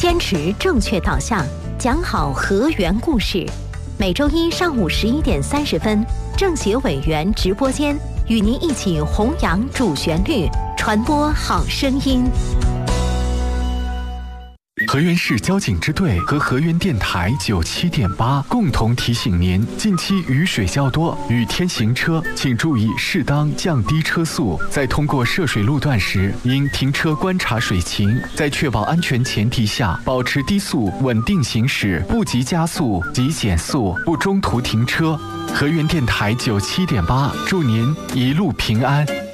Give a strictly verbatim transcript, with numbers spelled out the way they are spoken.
坚持正确导向，讲好河源故事。每周一上午十一点三十分，政协委员直播间与您一起弘扬主旋律，传播好声音。 河源市交警支队和河源电台九七点八共同提醒您：近期雨水较多，雨天行车请注意适当降低车速。在通过涉水路段时，应停车观察水情，在确保安全前提下，保持低速稳定行驶，不急加速，急减速，不中途停车。河源电台九七点八，祝您一路平安。